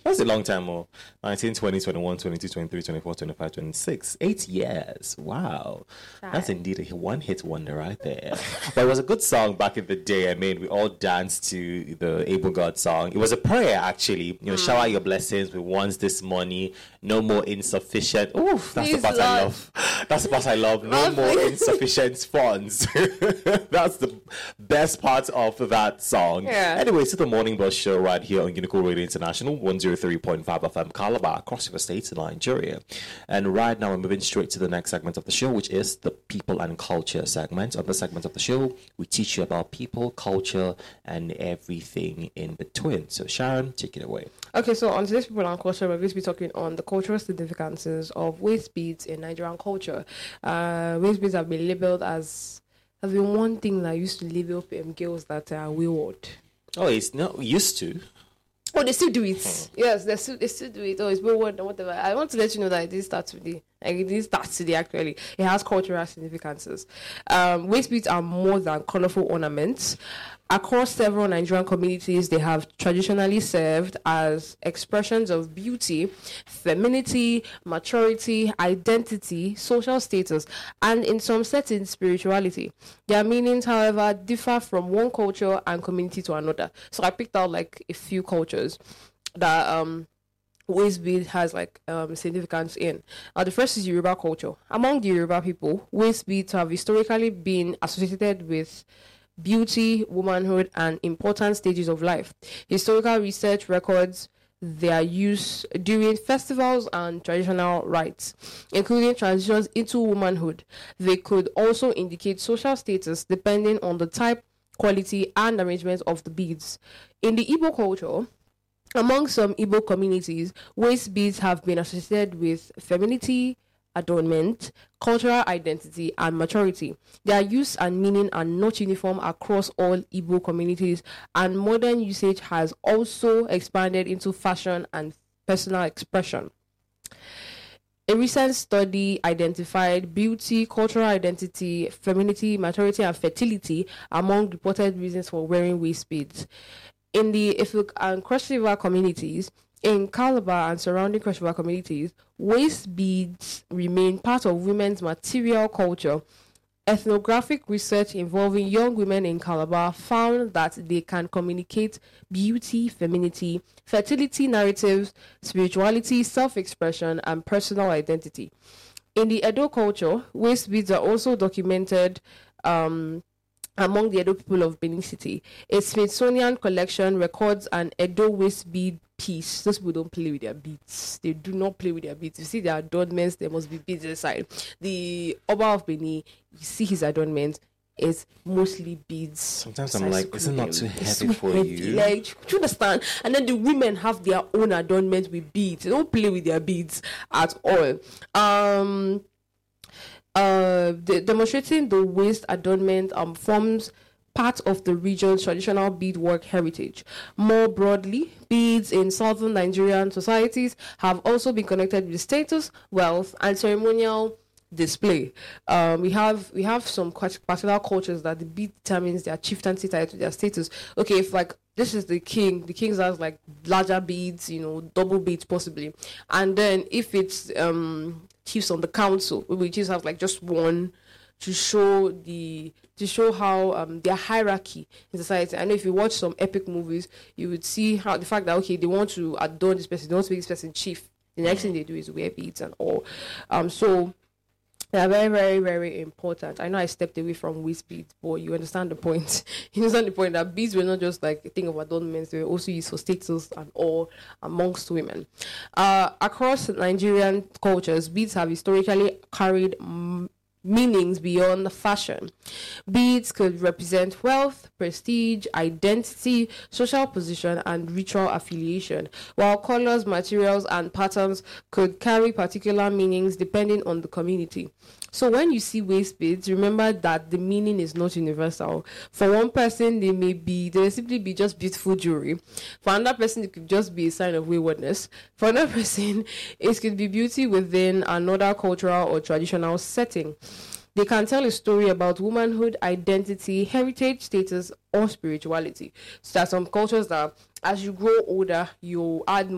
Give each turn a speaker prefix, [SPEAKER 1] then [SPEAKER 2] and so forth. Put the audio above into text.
[SPEAKER 1] That's a long time more. 19, 20, 21, 22, 23, 24, 25, 26. 8 years. Wow. That's indeed a one-hit wonder right there. But it was a good song back in the day. I mean, we all danced to the Able God song. It was a prayer, actually. You know, shower your blessings. We want this money. No more insufficient. Oof, that's the part I love. That's the part I love. No more insufficient funds. That's the best part of that song.
[SPEAKER 2] Yeah.
[SPEAKER 1] Anyway, it's the Morning Bus Show right here on Unico Radio International, 103.5 FM Calabar, across the states in Nigeria. And right now, we're moving straight to the next segment of the show, which is the People and Culture segment. On this segment of the show, we teach you about people, culture, and everything in between. So, Sharon, take it away.
[SPEAKER 2] Okay, so on today's People and Culture, we're going to be talking on the cultural significances of waist beads in Nigerian culture. Waist beads have been labeled as been one thing that used to label girls that are wayward.
[SPEAKER 1] Oh, it's not used to.
[SPEAKER 2] Oh, they still do it. Yes, they still do it. Oh, it's wayward and whatever. I want to let you know that it didn't start today. Like, it didn't start today, actually. It has cultural significances. Waist beads are more than colorful ornaments. Across several Nigerian communities, they have traditionally served as expressions of beauty, femininity, maturity, identity, social status, and in some settings, spirituality. Their meanings, however, differ from one culture and community to another. So I picked out like a few cultures that waist bead has like significance in. The first is Yoruba culture. Among the Yoruba people, waist beads have historically been associated with beauty, womanhood, and important stages of life. Historical research records their use during festivals and traditional rites, including transitions into womanhood. They could also indicate social status depending on the type, quality, and arrangement of the beads. In the Igbo culture, among some Igbo communities, waist beads have been associated with femininity, adornment, cultural identity, and maturity. Their use and meaning are not uniform across all Igbo communities, and modern usage has also expanded into fashion and personal expression. A recent study identified beauty, cultural identity, femininity, maturity, and fertility among reported reasons for wearing waist beads. In the Efik and Cross River communities, in Calabar and surrounding Cross River communities, waist beads remain part of women's material culture. Ethnographic research involving young women in Calabar found that they can communicate beauty, femininity, fertility narratives, spirituality, self-expression, and personal identity. In the Edo culture, waist beads are also documented among the Edo people of Benin City. A Smithsonian collection records an Edo waist bead piece. Those people don't play with their beads. They do not play with their beads. You see their adornments, there must be beads inside. The Oba of Benin, you see his adornments, it's mostly beads.
[SPEAKER 1] Sometimes I'm like, isn't that too heavy for you?
[SPEAKER 2] Like, do you understand? And then the women have their own adornments with beads. They don't play with their beads at all. Demonstrating the waist adornment forms part of the region's traditional beadwork heritage. More broadly, beads in southern Nigerian societies have also been connected with status, wealth, and ceremonial display. We have some particular cultures that the bead determines their chieftaincy title, their status. Okay, if like this is the kings has like larger beads, double beads possibly, and then if it's chiefs on the council, we chiefs have like just one to show how their hierarchy in society. I know if you watch some epic movies, you would see how the fact that okay, they want to adorn this person, they want to make this person chief. The next thing they do is wear beads and all. So they are very, very, very important. I know I stepped away from waist beads, but you understand the point. You understand the point that beads were not just like a thing of adornment, they were also used for status and all amongst women. Across Nigerian cultures, beads have historically carried meanings beyond fashion. Beads could represent wealth, prestige, identity, social position, and ritual affiliation, while colors, materials, and patterns could carry particular meanings depending on the community. So when you see waist beads, remember that the meaning is not universal. For one person, they will simply be just beautiful jewelry. For another person, it could just be a sign of waywardness. For another person, it could be beauty within another cultural or traditional setting. They can tell a story about womanhood, identity, heritage, status, or spirituality. So there are some cultures that as you grow older, you add